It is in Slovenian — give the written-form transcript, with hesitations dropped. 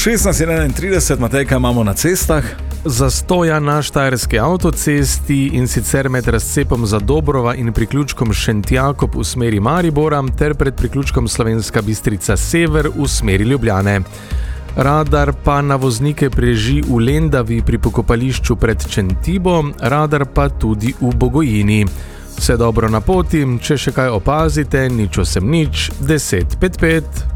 16:31, Matej, kaj imamo na cestah? Zastoja na štajerski avtocesti, in sicer med razcepom Zadobrova in priključkom Šentjakob v smeri Maribora ter pred priključkom Slovenska Bistrica Sever v smeri Ljubljane. Radar pa na voznike preži v Lendavi pri pokopališču pred Čentibo, radar pa tudi v Bogojini. Vse dobro na poti, če še kaj opazite, 080 10 55